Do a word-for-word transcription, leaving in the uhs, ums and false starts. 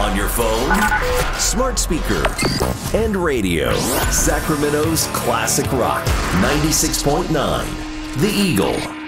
on your phone, smart speaker, and radio. Sacramento's classic rock, ninety-six point nine, The Eagle.